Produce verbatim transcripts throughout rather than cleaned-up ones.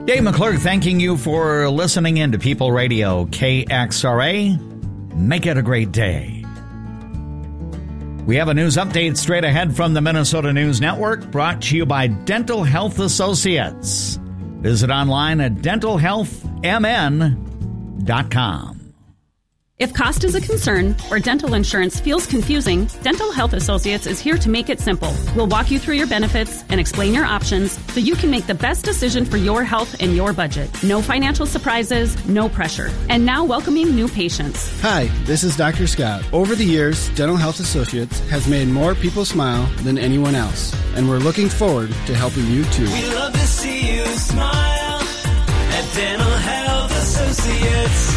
Dave McClure thanking you for listening in to People Radio K X R A. Make it a great day. We have a news update straight ahead from the Minnesota News Network, brought to you by Dental Health Associates. Visit online at dental health m n dot com. If cost is a concern or dental insurance feels confusing, Dental Health Associates is here to make it simple. We'll walk you through your benefits and explain your options so you can make the best decision for your health and your budget. No financial surprises, no pressure. And now welcoming new patients. Hi, this is Doctor Scott. Over the years, Dental Health Associates has made more people smile than anyone else, and we're looking forward to helping you too. We love to see you smile at Dental Health Associates.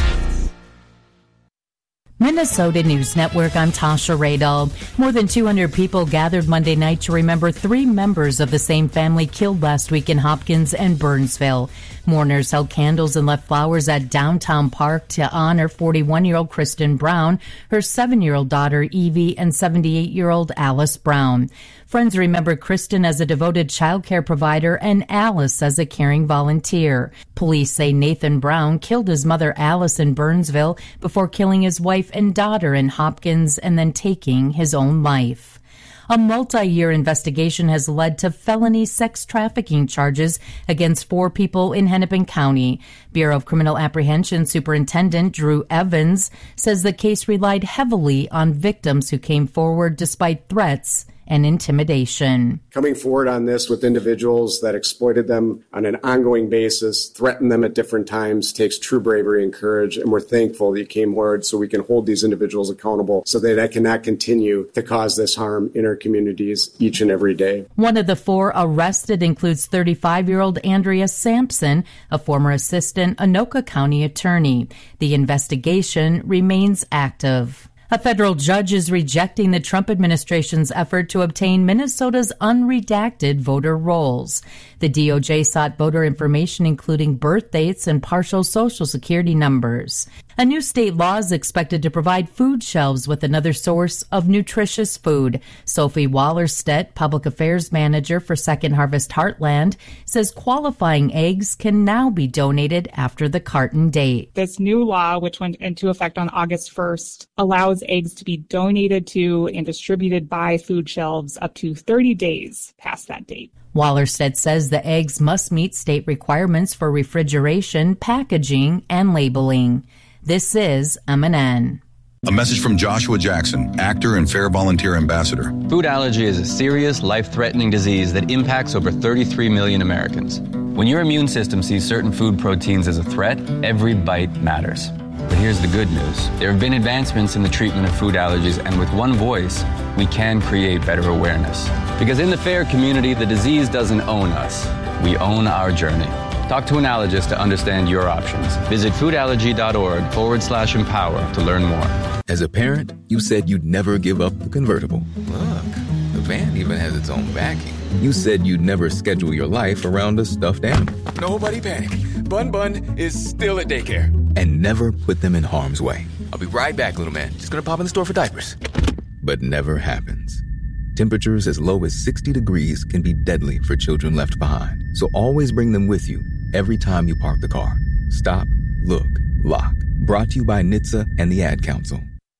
Minnesota News Network, I'm Tasha Radel. More than two hundred people gathered Monday night to remember three members of the same family killed last week in Hopkins and Burnsville. Mourners held candles and left flowers at Downtown Park to honor forty-one-year-old Kristen Brown, her seven-year-old daughter Evie, and seventy-eight-year-old Alice Brown. Friends remember Kristen as a devoted child care provider and Alice as a caring volunteer. Police say Nathan Brown killed his mother Alice in Burnsville before killing his wife and daughter in Hopkins and then taking his own life. A multi-year investigation has led to felony sex trafficking charges against four people in Hennepin County. Bureau of Criminal Apprehension Superintendent Drew Evans says the case relied heavily on victims who came forward despite threats and intimidation. Coming forward on this with individuals that exploited them on an ongoing basis, threatened them at different times, takes true bravery and courage, and we're thankful that you came forward so we can hold these individuals accountable so that I cannot continue to cause this harm in our communities each and every day. One of the four arrested includes thirty-five-year-old Andrea Sampson, a former assistant Anoka County attorney. The investigation remains active. A federal judge is rejecting the Trump administration's effort to obtain Minnesota's unredacted voter rolls. The D O J sought voter information including birth dates and partial Social Security numbers. A new state law is expected to provide food shelves with another source of nutritious food. Sophie Wallerstedt, Public Affairs Manager for Second Harvest Heartland, says qualifying eggs can now be donated after the carton date. This new law, which went into effect on August first, allows eggs to be donated to and distributed by food shelves up to thirty days past that date. Wallerstedt says the eggs must meet state requirements for refrigeration, packaging, and labeling. This is M N N. A message from Joshua Jackson, actor and Fair Volunteer Ambassador. Food allergy is a serious, life-threatening disease that impacts over thirty-three million Americans. When your immune system sees certain food proteins as a threat, every bite matters. But here's the good news. There have been advancements in the treatment of food allergies, and with one voice, we can create better awareness. Because in the FAIR community, the disease doesn't own us. We own our journey. Talk to an allergist to understand your options. Visit foodallergy.org forward slash empower to learn more. As a parent, you said you'd never give up the convertible. Look, the van even has its own backing. You said you'd never schedule your life around a stuffed animal. Nobody panic. Bun Bun is still at daycare. And never put them in harm's way. I'll be right back, little man. Just gonna pop in the store for diapers. But never happens. Temperatures as low as sixty degrees can be deadly for children left behind. So always bring them with you every time you park the car. Stop, look, lock. Brought to you by N H T S A and the Ad Council.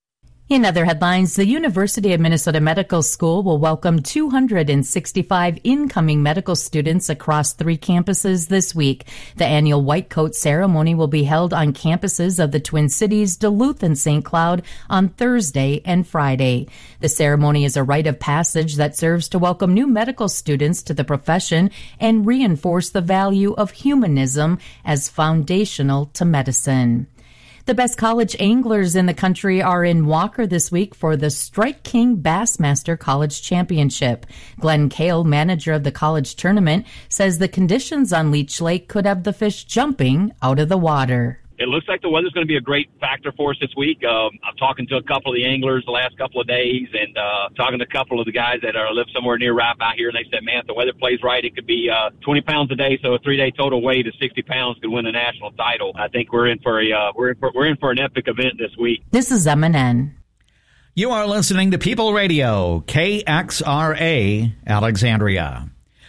In other headlines, the University of Minnesota Medical School will welcome two hundred sixty-five incoming medical students across three campuses this week. The annual White Coat ceremony will be held on campuses of the Twin Cities, Duluth, and Saint Cloud on Thursday and Friday. The ceremony is a rite of passage that serves to welcome new medical students to the profession and reinforce the value of humanism as foundational to medicine. The best college anglers in the country are in Walker this week for the Strike King Bassmaster College Championship. Glenn Kale, manager of the college tournament, says the conditions on Leech Lake could have the fish jumping out of the water. It looks like the weather's going to be a great factor for us this week. Um, I'm talking to a couple of the anglers the last couple of days and uh, talking to a couple of the guys that are live somewhere near right out here. And they said, man, if the weather plays right, it could be uh, twenty pounds a day. So a three-day total weight of sixty pounds could win a national title. I think we're in for a uh, we're in for, we're in for an epic event this week. This is M N N. You are listening to People Radio, K X R A, Alexandria.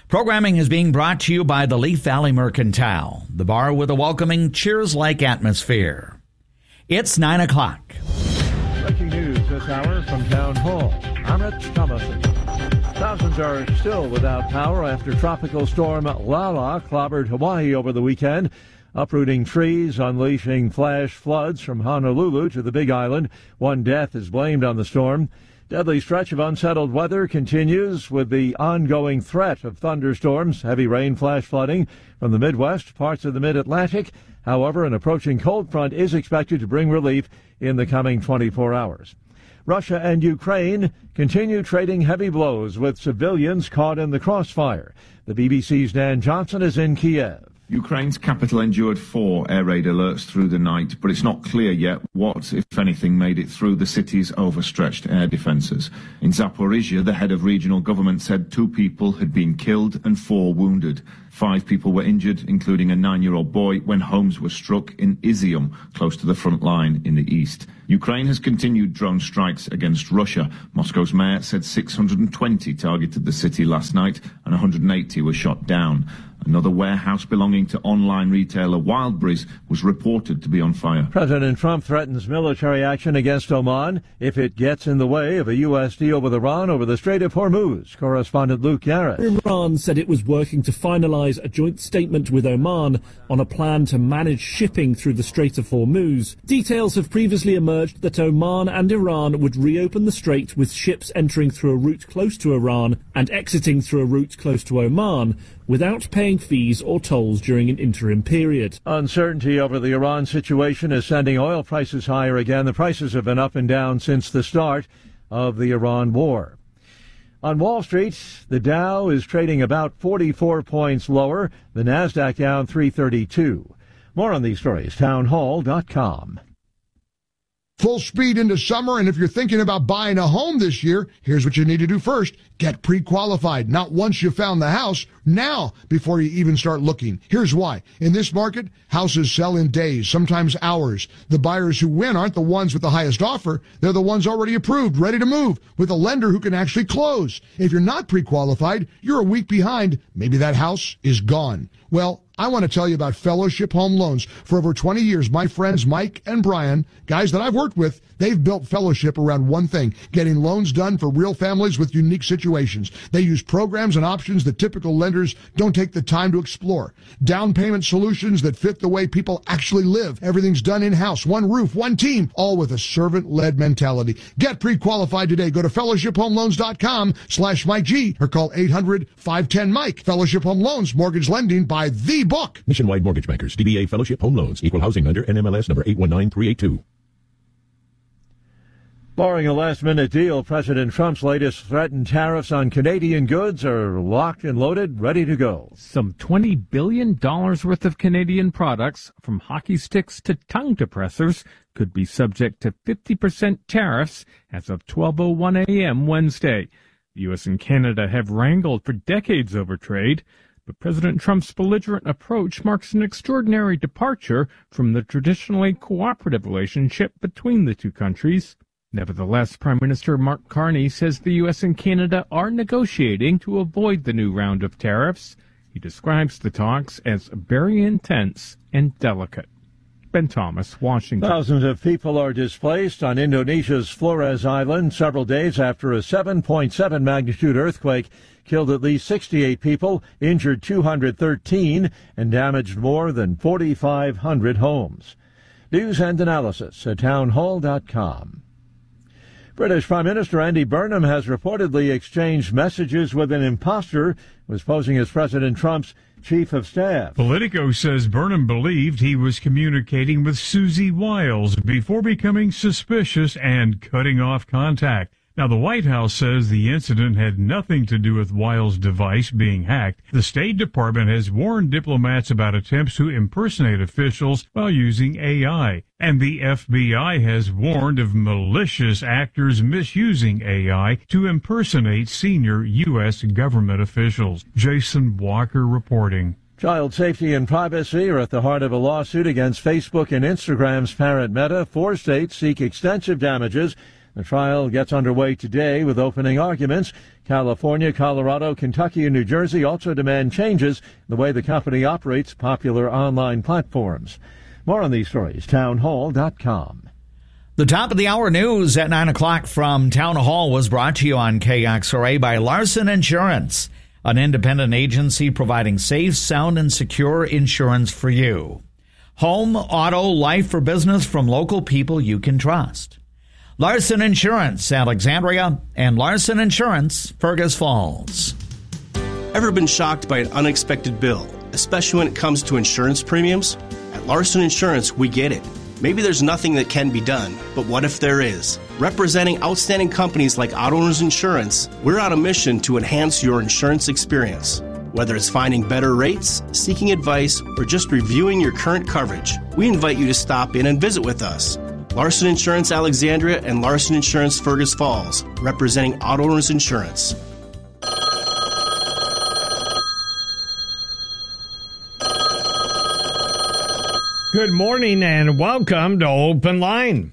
Programming is being brought to you by the Leaf Valley Mercantile, the bar with a welcoming, cheers-like atmosphere. It's nine o'clock. Breaking news this hour from Town Hall. Amit Thomason. Thousands are still without power after tropical storm Lala clobbered Hawaii over the weekend, uprooting trees, unleashing flash floods from Honolulu to the Big Island. One death is blamed on the storm. Deadly stretch of unsettled weather continues with the ongoing threat of thunderstorms, heavy rain, flash flooding from the Midwest, parts of the Mid-Atlantic. However, an approaching cold front is expected to bring relief in the coming twenty-four hours. Russia and Ukraine continue trading heavy blows with civilians caught in the crossfire. The B B C's Dan Johnson is in Kiev. Ukraine's capital endured four air raid alerts through the night, but it's not clear yet what, if anything, made it through the city's overstretched air defences. In Zaporizhia, the head of regional government said two people had been killed and four wounded. Five people were injured, including a nine-year-old boy, when homes were struck in Izium, close to the front line in the east. Ukraine has continued drone strikes against Russia. Moscow's mayor said six hundred twenty targeted the city last night and one hundred eighty were shot down. Another warehouse belonging to online retailer Wildberries was reported to be on fire. President Trump threatens military action against Oman if it gets in the way of a U S deal with Iran over the Strait of Hormuz. Correspondent Luke Garrett. Iran said it was working to finalize a joint statement with Oman on a plan to manage shipping through the Strait of Hormuz. Details have previously emerged that Oman and Iran would reopen the strait with ships entering through a route close to Iran and exiting through a route close to Oman, without paying fees or tolls during an interim period. Uncertainty over the Iran situation is sending oil prices higher again. The prices have been up and down since the start of the Iran war. On Wall Street, the Dow is trading about forty-four points lower. The Nasdaq down three thirty-two. More on these stories, town hall dot com. Full speed into summer, and if you're thinking about buying a home this year, here's what you need to do first. Get pre-qualified. Not once you found the house, now before you even start looking. Here's why. In this market, houses sell in days, sometimes hours. The buyers who win aren't the ones with the highest offer. They're the ones already approved, ready to move, with a lender who can actually close. If you're not pre-qualified, you're a week behind. Maybe that house is gone. Well, I want to tell you about Fellowship Home Loans. For over twenty years, my friends Mike and Brian, guys that I've worked with, they've built Fellowship around one thing, getting loans done for real families with unique situations. They use programs and options that typical lenders don't take the time to explore. Down payment solutions that fit the way people actually live. Everything's done in-house, one roof, one team, all with a servant-led mentality. Get pre-qualified today. Go to fellowship home loans dot com slash Mike G or call eight hundred, five one zero, Mike. Fellowship Home Loans, mortgage lending by the book. Nationwide Mortgage Bankers, D B A Fellowship Home Loans, Equal Housing Lender, N M L S number eight one nine three eight two. Barring a last-minute deal, President Trump's latest threatened tariffs on Canadian goods are locked and loaded, ready to go. Some twenty billion dollars worth of Canadian products, from hockey sticks to tongue depressors, could be subject to fifty percent tariffs as of twelve oh one a.m. Wednesday. The U S and Canada have wrangled for decades over trade, but President Trump's belligerent approach marks an extraordinary departure from the traditionally cooperative relationship between the two countries. Nevertheless, Prime Minister Mark Carney says the U S and Canada are negotiating to avoid the new round of tariffs. He describes the talks as very intense and delicate. Ben Thomas, Washington. Thousands of people are displaced on Indonesia's Flores Island several days after a seven point seven magnitude earthquake killed at least sixty-eight people, injured two hundred thirteen, and damaged more than forty-five hundred homes. News and analysis at town hall dot com. British Prime Minister Andy Burnham has reportedly exchanged messages with an imposter who was posing as President Trump's chief of staff. Politico says Burnham believed he was communicating with Susie Wiles before becoming suspicious and cutting off contact. Now, the White House says the incident had nothing to do with Wiles' device being hacked. The State Department has warned diplomats about attempts to impersonate officials while using A I. And the F B I has warned of malicious actors misusing A I to impersonate senior U S government officials. Jason Walker reporting. Child safety and privacy are at the heart of a lawsuit against Facebook and Instagram's parent Meta. Four states seek extensive damages. The trial gets underway today with opening arguments. California, Colorado, Kentucky, and New Jersey also demand changes in the way the company operates popular online platforms. More on these stories, town hall dot com. The top of the hour news at nine o'clock from Town Hall was brought to you on K X R A by Larson Insurance, an independent agency providing safe, sound, and secure insurance for you. Home, auto, life, or business from local people you can trust. Larson Insurance, Alexandria, and Larson Insurance, Fergus Falls. Ever been shocked by an unexpected bill, especially when it comes to insurance premiums? At Larson Insurance, we get it. Maybe there's nothing that can be done, but what if there is? Representing outstanding companies like Auto Owners Insurance, we're on a mission to enhance your insurance experience. Whether it's finding better rates, seeking advice, or just reviewing your current coverage, we invite you to stop in and visit with us. Larson Insurance Alexandria and Larson Insurance Fergus Falls, representing Auto Owners Insurance. Good morning and welcome to Open Line.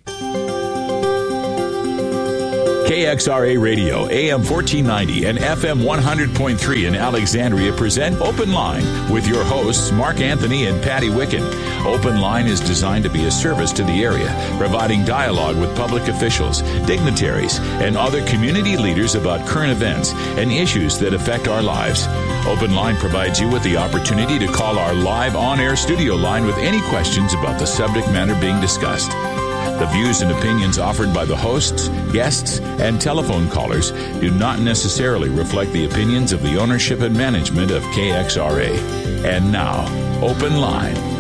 K X R A Radio, A M fourteen ninety and F M one hundred point three in Alexandria present Open Line with your hosts Mark Anthony and Patty Wicken. Open Line is designed to be a service to the area, providing dialogue with public officials, dignitaries, and other community leaders about current events and issues that affect our lives. Open Line provides you with the opportunity to call our live on-air studio line with any questions about the subject matter being discussed. The views and opinions offered by the hosts, guests, and telephone callers do not necessarily reflect the opinions of the ownership and management of K X R A. And now, Open Line.